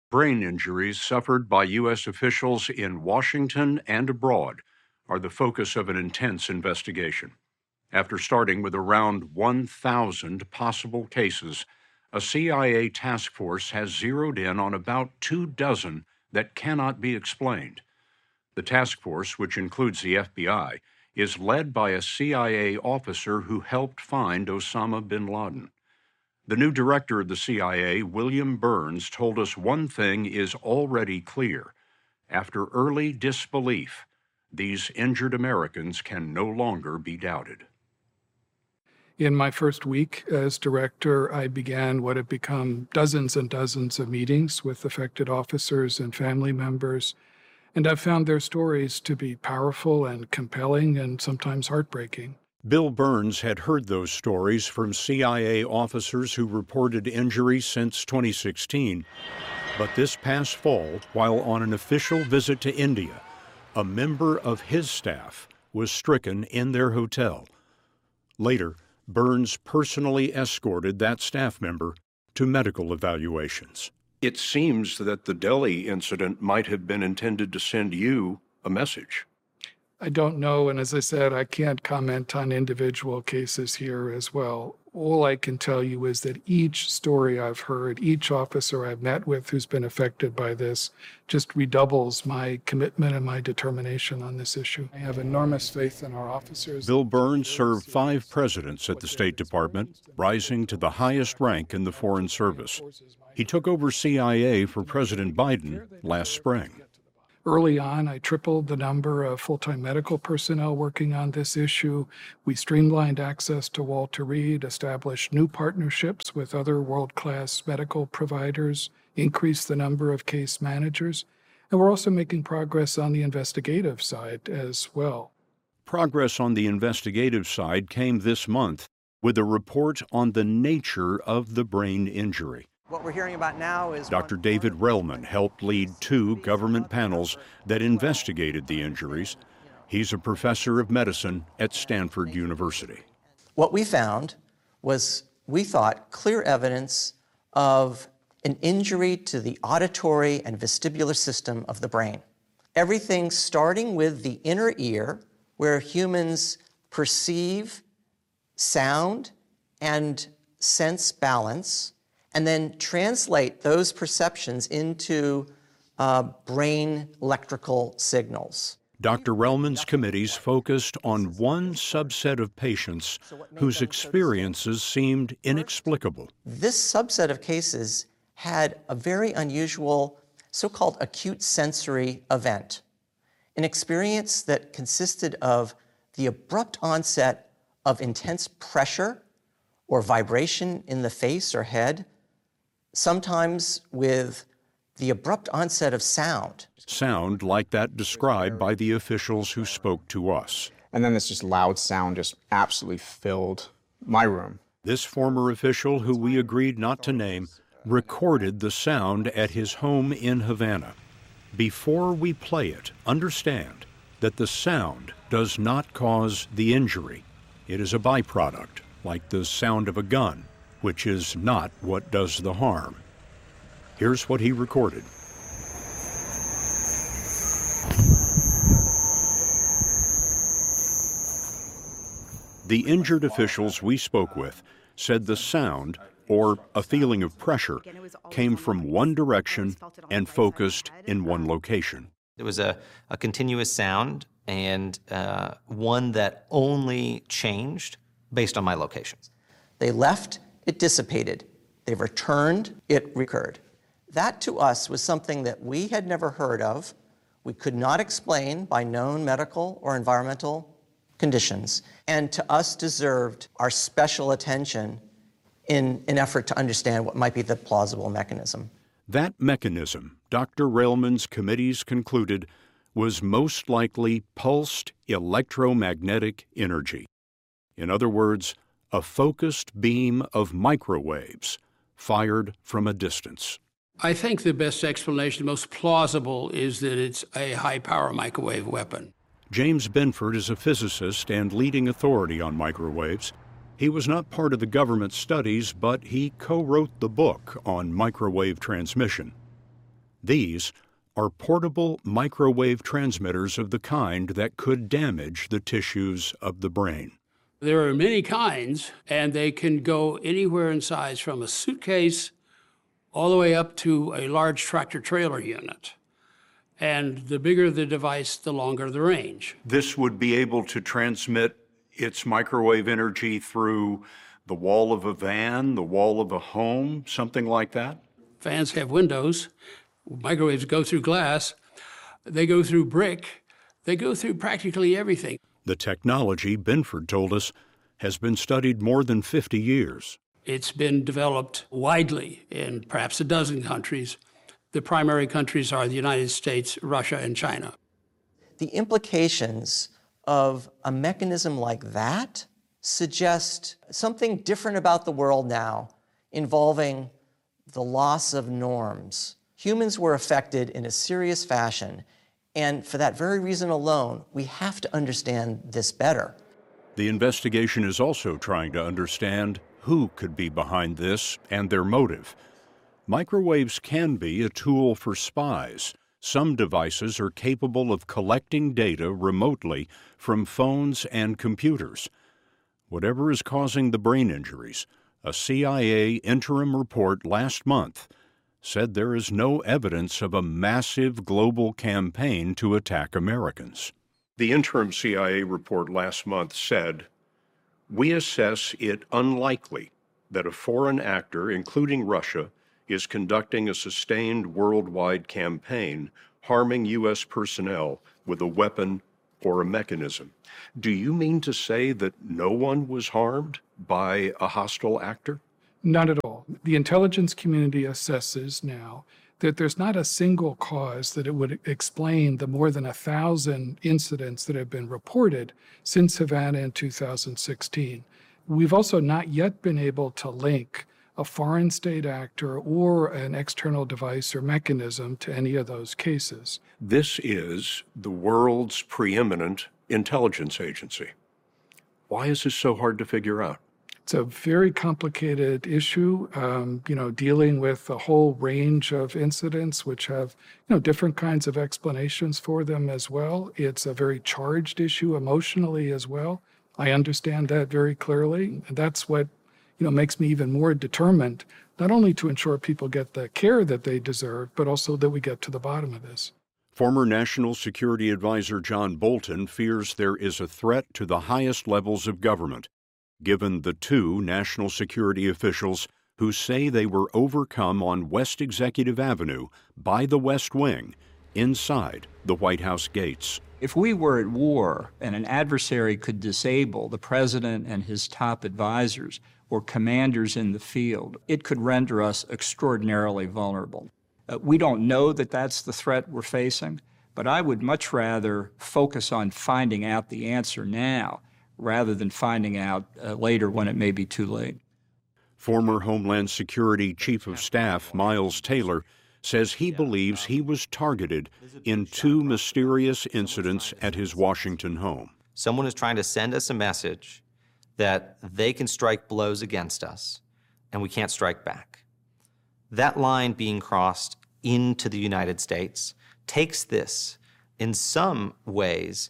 Brain injuries suffered by U.S. officials in Washington and abroad are the focus of an intense investigation. After starting with around 1,000 possible cases, a CIA task force has zeroed in on about 24 that cannot be explained. The task force, which includes the FBI, is led by a CIA officer who helped find Osama bin Laden. The new director of the CIA, William Burns, told us one thing is already clear. After early disbelief, these injured Americans can no longer be doubted. In my first week as director, I began what have become dozens and dozens of meetings with affected officers and family members, and I've found their stories to be powerful and compelling and sometimes heartbreaking. Bill Burns had heard those stories from CIA officers who reported injury since 2016. But this past fall, while on an official visit to India, a member of his staff was stricken in their hotel. Later, Burns personally escorted that staff member to medical evaluations. It seems that the Delhi incident might have been intended to send you a message. I don't know, and as I said, I can't comment on individual cases here as well. All I can tell you is that each story I've heard, each officer I've met with who's been affected by this, just redoubles my commitment and my determination on this issue. I have enormous faith in our officers. Bill Burns served 5 presidents at the State Department, rising to the highest rank in the Foreign Service. He took over CIA for President Biden last spring. Early on, I tripled the number of full-time medical personnel working on this issue. We streamlined access to Walter Reed, established new partnerships with other world-class medical providers, increased the number of case managers, and we're also making progress on the investigative side as well. Progress on the investigative side came this month with a report on the nature of the brain injury. What we're hearing about now is Dr. David Relman helped lead 2 government panels that investigated the injuries. He's a professor of medicine at Stanford University. What we found was, we thought, clear evidence of an injury to the auditory and vestibular system of the brain. Everything starting with the inner ear, where humans perceive sound and sense balance, and then translate those perceptions into brain electrical signals. Dr. Relman's committees focused on one subset of patients whose experiences seemed inexplicable. This subset of cases had a very unusual so-called acute sensory event, an experience that consisted of the abrupt onset of intense pressure or vibration in the face or head, sometimes with the abrupt onset of sound. Sound like that described by the officials who spoke to us. And then this just loud sound just absolutely filled my room. This former official, who we agreed not to name, recorded the sound at his home in Havana. Before we play it, understand that the sound does not cause the injury. It is a byproduct, like the sound of a gun, which is not what does the harm. Here's what he recorded. The injured officials we spoke with said the sound, or a feeling of pressure, came from one direction and focused in one location. It was a continuous sound, and one that only changed based on my locations. They left, it dissipated. They returned, it recurred. That to us was something that we had never heard of, we could not explain by known medical or environmental conditions, and to us deserved our special attention in an effort to understand what might be the plausible mechanism. That mechanism, Dr. Relman's committees concluded, was most likely pulsed electromagnetic energy. In other words, a focused beam of microwaves fired from a distance. I think the best explanation, the most plausible, is that it's a high-power microwave weapon. James Benford is a physicist and leading authority on microwaves. He was not part of the government studies, but he co-wrote the book on microwave transmission. These are portable microwave transmitters of the kind that could damage the tissues of the brain. There are many kinds, and they can go anywhere in size from a suitcase all the way up to a large tractor-trailer unit. And the bigger the device, the longer the range. This would be able to transmit its microwave energy through the wall of a van, the wall of a home, something like that? Fans have windows. Microwaves go through glass. They go through brick. They go through practically everything. The technology, Binford told us, has been studied more than 50 years. It's been developed widely in perhaps a dozen countries. The primary countries are the United States, Russia, and China. The implications of a mechanism like that suggest something different about the world now involving the loss of norms. Humans were affected in a serious fashion, and for that very reason alone, we have to understand this better. The investigation is also trying to understand who could be behind this and their motive. Microwaves can be a tool for spies. Some devices are capable of collecting data remotely from phones and computers. Whatever is causing the brain injuries, a CIA interim report last month said there is no evidence of a massive global campaign to attack Americans. The interim CIA report last month said, "We assess it unlikely that a foreign actor, including Russia, is conducting a sustained worldwide campaign harming U.S. personnel with a weapon or a mechanism." Do you mean to say that no one was harmed by a hostile actor? Not at all. The intelligence community assesses now that there's not a single cause that it would explain the more than 1,000 incidents that have been reported since Havana in 2016. We've also not yet been able to link a foreign state actor or an external device or mechanism to any of those cases. This is the world's preeminent intelligence agency. Why is this so hard to figure out? It's a very complicated issue, dealing with a whole range of incidents which have, different kinds of explanations for them as well. It's a very charged issue emotionally as well. I understand that very clearly. And that's what, makes me even more determined, not only to ensure people get the care that they deserve, but also that we get to the bottom of this. Former National Security Advisor John Bolton fears there is a threat to the highest levels of government, given the two national security officials who say they were overcome on West Executive Avenue by the West Wing inside the White House gates. If we were at war and an adversary could disable the president and his top advisors or commanders in the field, it could render us extraordinarily vulnerable. We don't know that that's the threat we're facing, but I would much rather focus on finding out the answer now rather than finding out later when it may be too late. Former Homeland Security Chief of Staff Miles Taylor says he believes he was targeted in two mysterious incidents at his Washington home. Someone is trying to send us a message that they can strike blows against us, and we can't strike back. That line being crossed into the United States takes this, in some ways,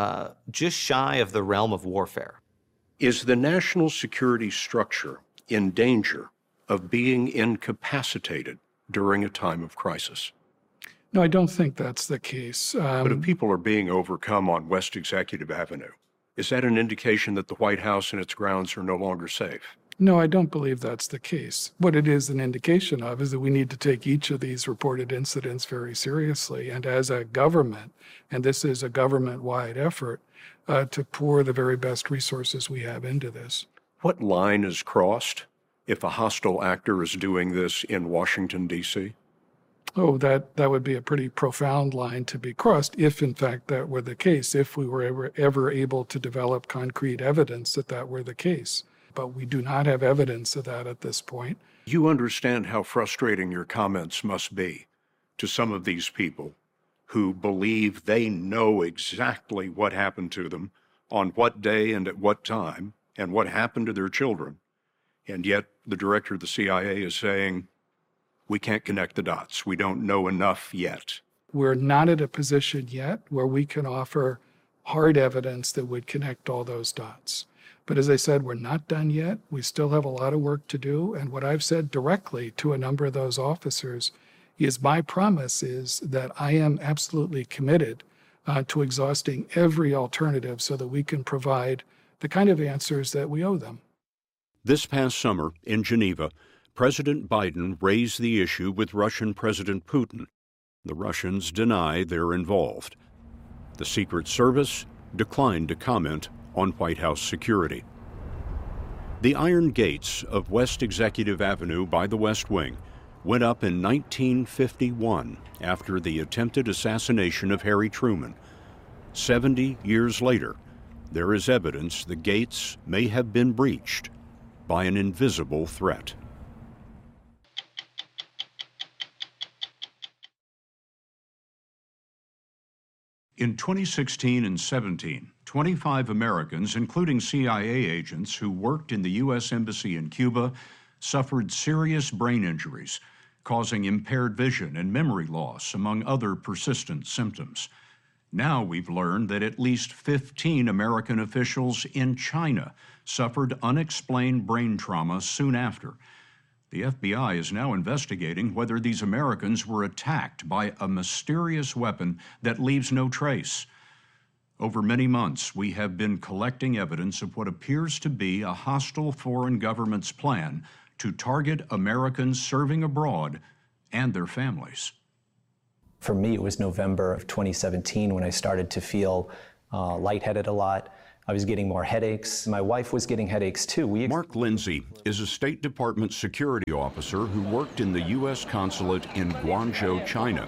just shy of the realm of warfare. Is the national security structure in danger of being incapacitated during a time of crisis? No, I don't think that's the case. But if people are being overcome on West Executive Avenue, is that an indication that the White House and its grounds are no longer safe? No, I don't believe that's the case. What it is an indication of is that we need to take each of these reported incidents very seriously. And as a government, and this is a government-wide effort, to pour the very best resources we have into this. What line is crossed if a hostile actor is doing this in Washington, D.C.? Oh, that would be a pretty profound line to be crossed if, in fact, that were the case, if we were ever able to develop concrete evidence that that were the case. But we do not have evidence of that at this point. You understand how frustrating your comments must be to some of these people who believe they know exactly what happened to them, on what day and at what time, and what happened to their children. And yet the director of the CIA is saying, We can't connect the dots. We don't know enough yet. We're not at a position yet where we can offer hard evidence that would connect all those dots. But as I said, we're not done yet. We still have a lot of work to do. And what I've said directly to a number of those officers is my promise is that I am absolutely committed to exhausting every alternative so that we can provide the kind of answers that we owe them. This past summer in Geneva, President Biden raised the issue with Russian President Putin. The Russians deny they're involved. The Secret Service declined to comment on White House security. The iron gates of West Executive Avenue by the West Wing went up in 1951 after the attempted assassination of Harry Truman. 70 years later, there is evidence the gates may have been breached by an invisible threat. In 2016 and 17, 25 Americans, including CIA agents who worked in the U.S. Embassy in Cuba, suffered serious brain injuries, causing impaired vision and memory loss, among other persistent symptoms. Now we've learned that at least 15 American officials in China suffered unexplained brain trauma soon after. The FBI is now investigating whether these Americans were attacked by a mysterious weapon that leaves no trace. Over many months, we have been collecting evidence of what appears to be a hostile foreign government's plan to target Americans serving abroad and their families. For me, it was November of 2017 when I started to feel lightheaded a lot. I was getting more headaches. My wife was getting headaches too. Mark Lindsay is a State Department security officer who worked in the U.S. consulate in Guangzhou, China.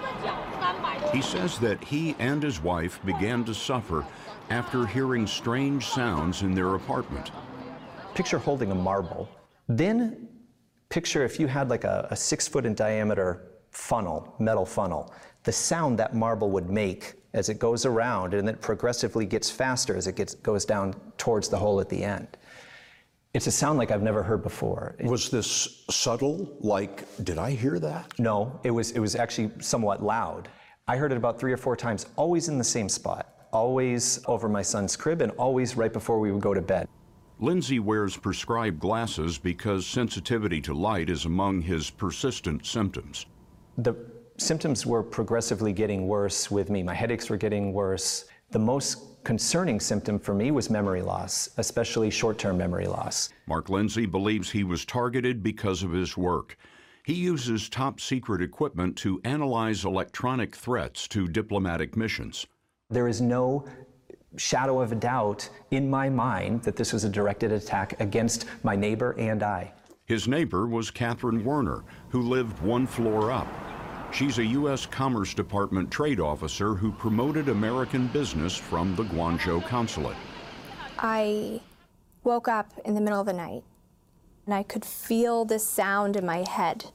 He says that he and his wife began to suffer after hearing strange sounds in their apartment. Picture holding a marble. Then picture if you had like a 6 foot in diameter funnel, metal funnel, the sound that marble would make as it goes around, and then it progressively gets faster as it goes down towards the hole at the end. It's a sound like I've never heard before. Was this subtle? Like, did I hear that? No, it was actually somewhat loud. I heard it about 3 or 4 times, always in the same spot, always over my son's crib, and always right before we would go to bed. Lindsay wears prescribed glasses because sensitivity to light is among his persistent symptoms. The symptoms were progressively getting worse with me. My headaches were getting worse. The most concerning symptom for me was memory loss, especially short-term memory loss. Mark Lindsay believes he was targeted because of his work. He uses top-secret equipment to analyze electronic threats to diplomatic missions. There is no shadow of a doubt in my mind that this was a directed attack against my neighbor and I. His neighbor was Catherine Werner, who lived 1 floor up. She's a U.S. Commerce Department trade officer who promoted American business from the Guangzhou consulate. I woke up in the middle of the night, and I could feel this sound in my head.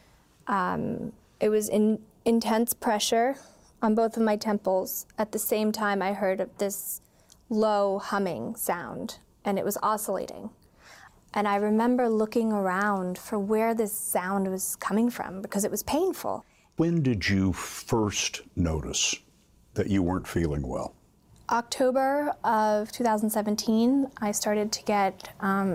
It was intense pressure on both of my temples. At the same time, I heard this low humming sound, and it was oscillating. And I remember looking around for where this sound was coming from because it was painful. When did you first notice that you weren't feeling well? October of 2017, I started to get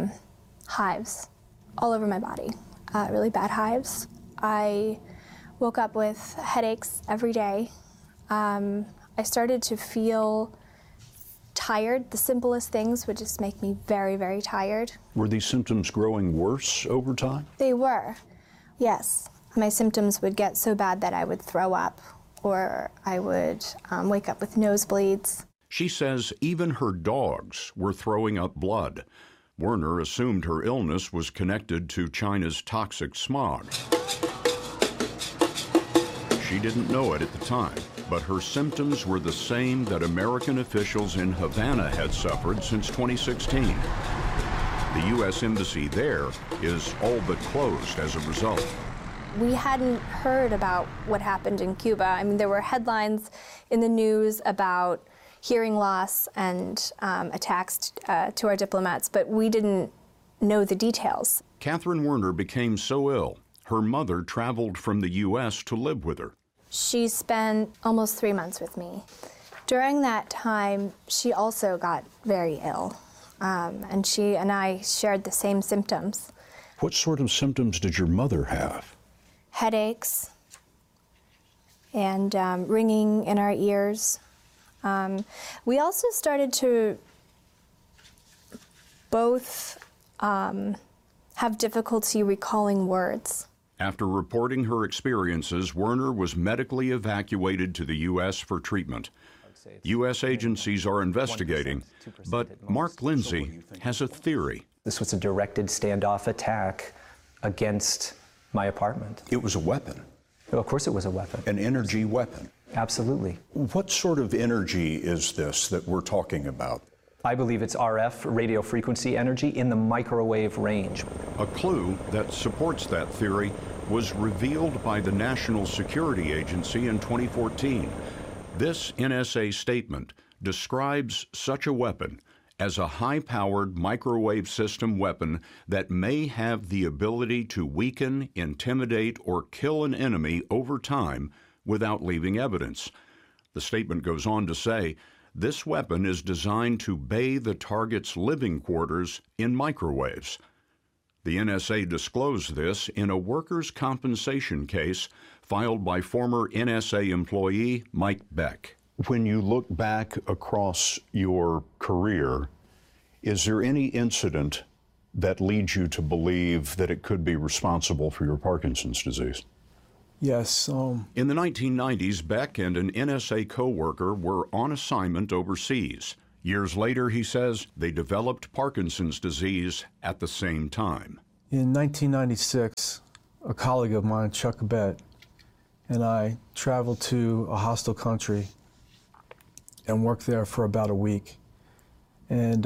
hives all over my body, really bad hives. I woke up with headaches every day. I started to feel tired. The simplest things would just make me very, very tired. Were these symptoms growing worse over time? They were, yes. My symptoms would get so bad that I would throw up, or I would wake up with nosebleeds. She says even her dogs were throwing up blood. Werner assumed her illness was connected to China's toxic smog. She didn't know it at the time, but her symptoms were the same that American officials in Havana had suffered since 2016. The U.S. Embassy there is all but closed as a result. We hadn't heard about what happened in Cuba. I mean, there were headlines in the news about hearing loss and attacks to our diplomats, but we didn't know the details. Catherine Werner became so ill, her mother traveled from the U.S. to live with her. She spent almost 3 months with me. During that time, she also got very ill, and she and I shared the same symptoms. What sort of symptoms did your mother have? Headaches and ringing in our ears. We also started to both have difficulty recalling words. After reporting her experiences, Werner was medically evacuated to the U.S. for treatment. U.S. agencies are investigating, but Mark Lindsay has a theory. This was a directed standoff attack against my apartment. It was a weapon. Of course it was a weapon. An energy weapon. Absolutely. What sort of energy is this that we're talking about? I believe it's RF, radio frequency energy, in the microwave range. A clue that supports that theory was revealed by the National Security Agency in 2014. This NSA statement describes such a weapon as a high-powered microwave system weapon that may have the ability to weaken, intimidate, or kill an enemy over time without leaving evidence. The statement goes on to say, this weapon is designed to bathe the target's living quarters in microwaves. The NSA disclosed this in a workers' compensation case filed by former NSA employee Mike Beck. When you look back across your career, is there any incident that leads you to believe that it could be responsible for your Parkinson's disease? Yes. In the 1990s, Beck and an NSA co-worker were on assignment overseas. Years later, he says, they developed Parkinson's disease at the same time. In 1996, a colleague of mine, Chuck Abett, and I traveled to a hostile country and worked there for about a week. And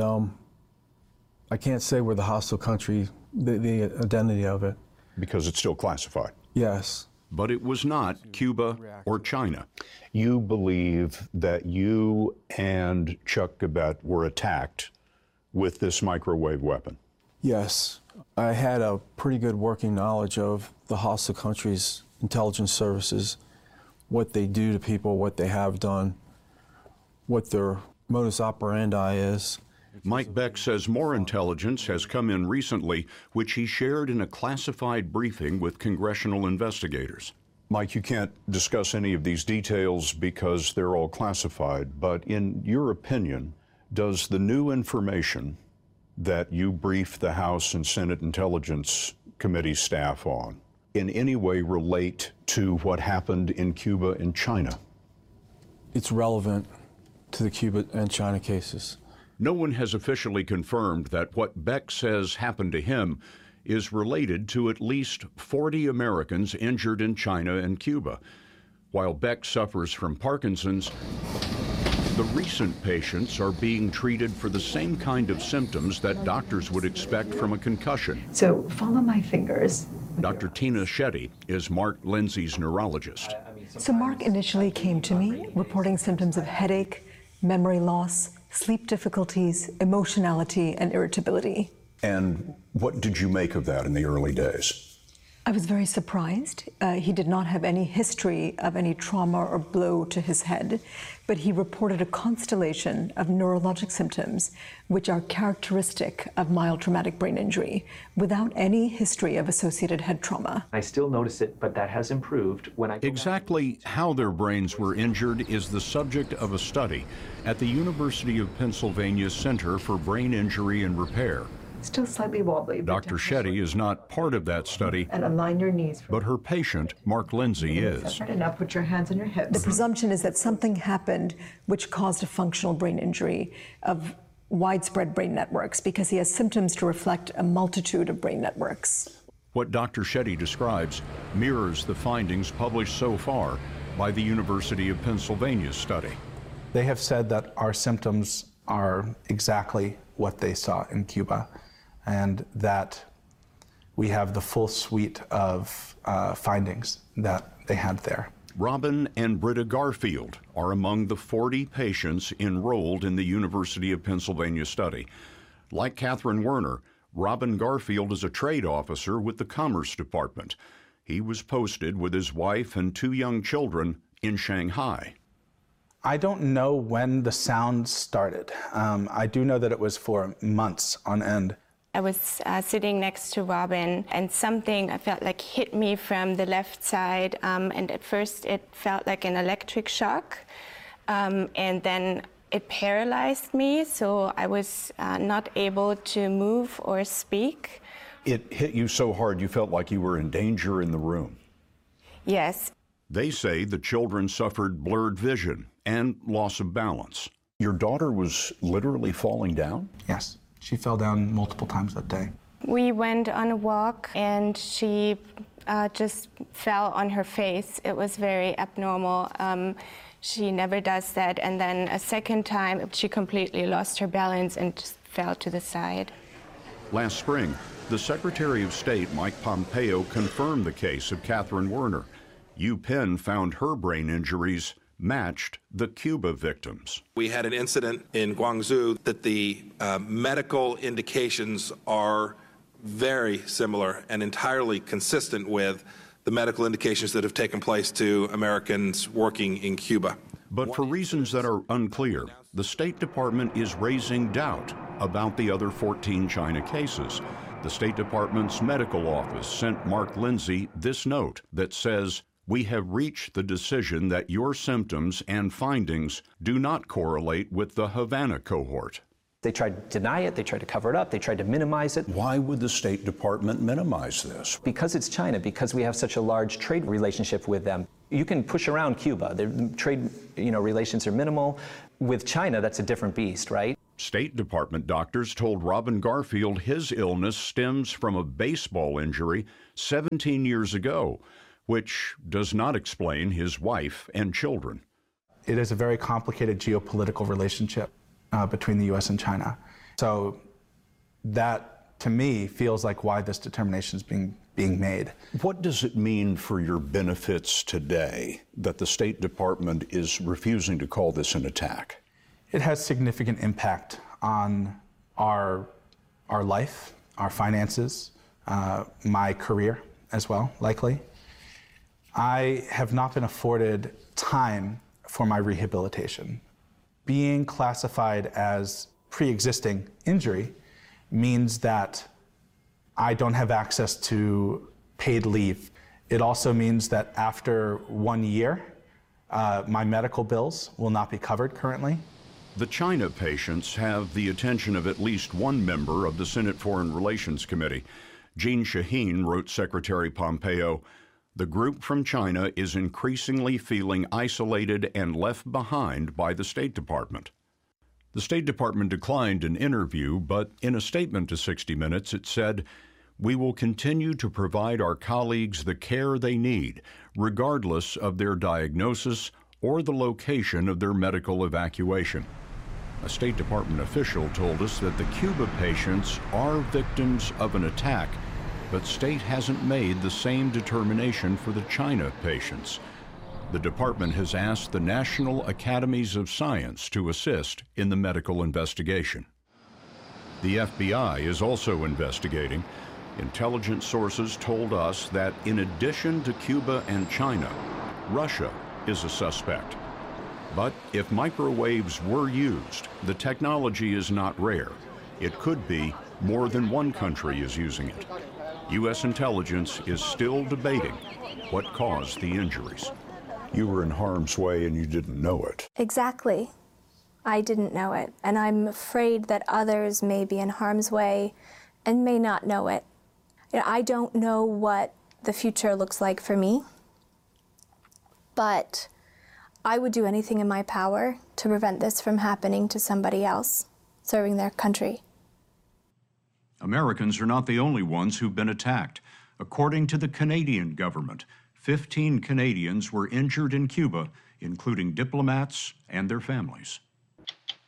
I can't say we're the hostile country, the identity of it. Because it's still classified. Yes. But it was not Cuba or China. You believe that you and Chuck Abett were attacked with this microwave weapon? Yes. I had a pretty good working knowledge of the hostile country's intelligence services, what they do to people, what they have done, what their modus operandi is. Mike Beck says more intelligence has come in recently, which he shared in a classified briefing with congressional investigators. Mike, you can't discuss any of these details because they're all classified, but in your opinion, does the new information that you briefed the House and Senate Intelligence Committee staff on in any way relate to what happened in Cuba and China? It's relevant to the Cuba and China cases. No one has officially confirmed that what Beck says happened to him is related to at least 40 Americans injured in China and Cuba. While Beck suffers from Parkinson's, the recent patients are being treated for the same kind of symptoms that doctors would expect from a concussion. So follow my fingers. Dr. Tina Shetty is Mark Lindsay's neurologist. So Mark initially came to me reporting symptoms of headache, memory loss, sleep difficulties, emotionality, and irritability. And what did you make of that in the early days? I was very surprised. He did not have any history of any trauma or blow to his head, but he reported a constellation of neurologic symptoms which are characteristic of mild traumatic brain injury without any history of associated head trauma. I still notice it, but that has improved when I... Exactly how their brains were injured is the subject of a study at the University of Pennsylvania Center for Brain Injury and Repair. Still slightly wobbly. Dr. Shetty is not part of that study, And align your knees. but her patient, Mark Lindsay, is. And now put your hands on your hips. The presumption is that something happened which caused a functional brain injury of widespread brain networks because he has symptoms to reflect a multitude of brain networks. What Dr. Shetty describes mirrors the findings published so far by the University of Pennsylvania's study. They have said that our symptoms are exactly what they saw in Cuba, and that we have the full suite of findings that they had there. Robin and Britta Garfield are among the 40 patients enrolled in the University of Pennsylvania study. Like Catherine Werner, Robin Garfield is a trade officer with the Commerce Department. He was posted with his wife and 2 young children in Shanghai. I don't know when the sound started. I do know that it was for months on end. I was sitting next to Robin, and something I felt like hit me from the left side, and at first it felt like an electric shock, and then it paralyzed me, so I was not able to move or speak. It hit you so hard you felt like you were in danger in the room. Yes. They say the children suffered blurred vision and loss of balance. Your daughter was literally falling down? Yes, she fell down multiple times that day. We went on a walk, and she just fell on her face. It was very abnormal. She never does that. And then a second time, she completely lost her balance and just fell to the side. Last spring, the Secretary of State, Mike Pompeo, confirmed the case of Catherine Werner. UPenn found her brain injuries matched the Cuba victims. We had an incident in Guangzhou that the medical indications are very similar and entirely consistent with the medical indications that have taken place to Americans working in Cuba. But for reasons that are unclear, the State Department is raising doubt about the other 14 China cases. The State Department's medical office sent Mark Lindsay this note that says, "We have reached the decision that your symptoms and findings do not correlate with the Havana cohort." They tried to deny it, they tried to cover it up, they tried to minimize it. Why would the State Department minimize this? Because it's China, because we have such a large trade relationship with them. You can push around Cuba. The trade relations are minimal. With China, that's a different beast, right? State Department doctors told Robin Garfield his illness stems from a baseball injury 17 years ago, which does not explain his wife and children. It is a very complicated geopolitical relationship between the U.S. and China. So that, to me, feels like why this determination is being made. What does it mean for your benefits today that the State Department is refusing to call this an attack? It has significant impact on our life, our finances, my career as well, likely. I have not been afforded time for my rehabilitation. Being classified as pre-existing injury means that I don't have access to paid leave. It also means that after 1 year, my medical bills will not be covered currently. The China patients have the attention of at least one member of the Senate Foreign Relations Committee. Jean Shaheen wrote Secretary Pompeo, "The group from China is increasingly feeling isolated and left behind by the State Department." The State Department declined an interview, but in a statement to 60 Minutes, it said, "We will continue to provide our colleagues the care they need, regardless of their diagnosis or the location of their medical evacuation." A State Department official told us that the Cuba patients are victims of an attack, but state hasn't made the same determination for the China patients. The department has asked the National Academies of Science to assist in the medical investigation. The FBI is also investigating. Intelligence sources told us that in addition to Cuba and China, Russia is a suspect. But if microwaves were used, the technology is not rare. It could be more than one country is using it. U.S. intelligence is still debating what caused the injuries. You were in harm's way and you didn't know it. Exactly. I didn't know it, and I'm afraid that others may be in harm's way and may not know it. I don't know what the future looks like for me, but I would do anything in my power to prevent this from happening to somebody else serving their country. Americans are not the only ones who've been attacked. According to the Canadian government, 15 Canadians were injured in Cuba, including diplomats and their families.